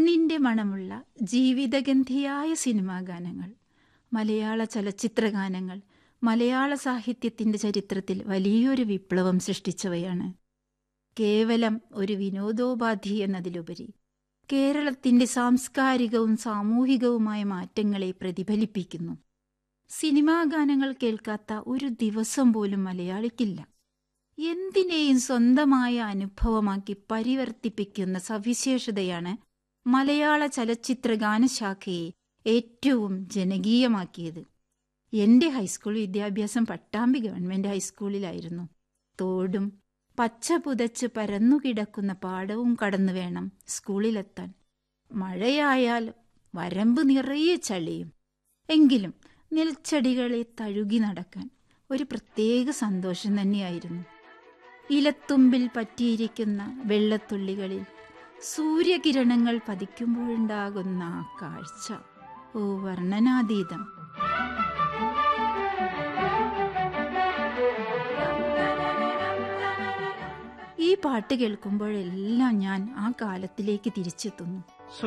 പെണ്ണിൻ്റെ മണമുള്ള ജീവിതഗന്ധിയായ സിനിമാ ഗാനങ്ങൾ, മലയാള ചലച്ചിത്ര ഗാനങ്ങൾ മലയാള സാഹിത്യത്തിൻ്റെ ചരിത്രത്തിൽ വലിയൊരു വിപ്ലവം സൃഷ്ടിച്ചവയാണ്. കേവലം ഒരു വിനോദോപാധി എന്നതിലുപരി കേരളത്തിൻ്റെ സാംസ്കാരികവും സാമൂഹികവുമായ മാറ്റങ്ങളെ പ്രതിഫലിപ്പിക്കുന്നു. സിനിമാ ഗാനങ്ങൾ കേൾക്കാത്ത ഒരു ദിവസം പോലും മലയാളിക്കില്ല. എന്തിനേയും സ്വന്തമായ അനുഭവമാക്കി പരിവർത്തിപ്പിക്കുന്ന സവിശേഷതയാണ് മലയാള ചലച്ചിത്ര ഗാനശാഖയെ ഏറ്റവും ജനകീയമാക്കിയത്. എൻ്റെ ഹൈസ്കൂൾ വിദ്യാഭ്യാസം പട്ടാമ്പി ഗവൺമെൻറ് ഹൈസ്കൂളിലായിരുന്നു. തോടും പച്ച പുതച്ച് പരന്നുകിടക്കുന്ന പാടവും കടന്നു വേണം സ്കൂളിലെത്താൻ. മഴയായാൽ വരമ്പ് നിറയെ ചളിയും. എങ്കിലും നെൽച്ചെടികളെ തഴുകി നടക്കാൻ ഒരു പ്രത്യേക സന്തോഷം തന്നെയായിരുന്നു. ഇലത്തുമ്പിൽ പറ്റിയിരിക്കുന്ന വെള്ളത്തുള്ളികളിൽ സൂര്യകിരണങ്ങൾ പതിക്കുമ്പോഴുണ്ടാകുന്ന ആ കാഴ്ച വർണ്ണനാതീതം. ഈ പാട്ട് കേൾക്കുമ്പോഴെല്ലാം ഞാൻ ആ കാലത്തിലേക്ക് തിരിച്ചെത്തുന്നു.